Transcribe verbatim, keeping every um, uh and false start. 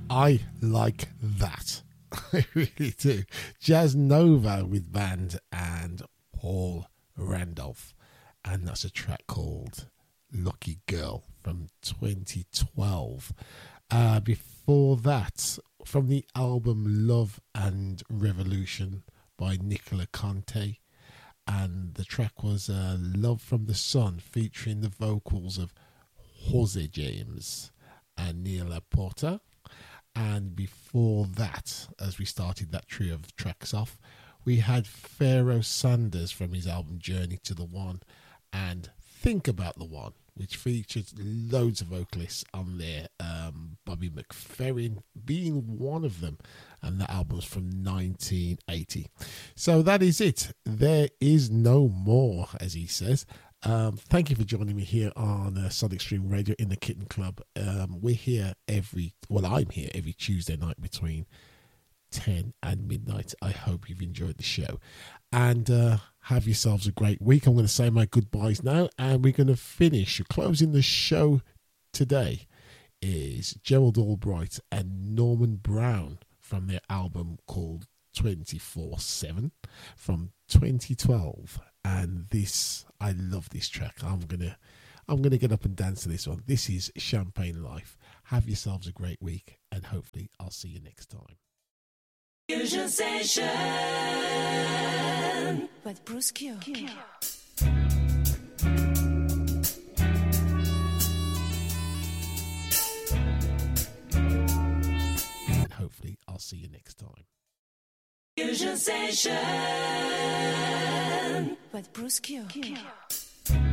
I like that. I really do. Jazz Nova with band and Paul Randolph. And that's a track called Lucky Girl from twenty twelve. Uh, before that, from the album Love and Revolution by Nicola Conte. And the track was uh, Love from the Sun, featuring the vocals of Jose James and Neil Porter. And before that, as we started that trio of tracks off, we had Pharoah Sanders from his album Journey to the One and Think About the One, which features loads of vocalists on there, um, Bobby McFerrin being one of them, and that album's from nineteen eighty. So that is it. There is no more, as he says. Um, thank you for joining me here on uh, Sonic Stream Radio in the Kitten Club. Um, we're here every, well, I'm here every Tuesday night between ten and midnight. I hope you've enjoyed the show. And uh, have yourselves a great week. I'm going to say my goodbyes now, and we're going to finish. Closing the show today is Gerald Albright and Norman Brown from their album called twenty-four seven from twenty twelve. And this, I love this track. I'm gonna I'm gonna get up and dance to this one. This is Champagne Life. Have yourselves a great week, and hopefully I'll see you next time. Fusion Session with Bruce Q. Q. And hopefully I'll see you next time. Fusion Session with Bruce Q. Q.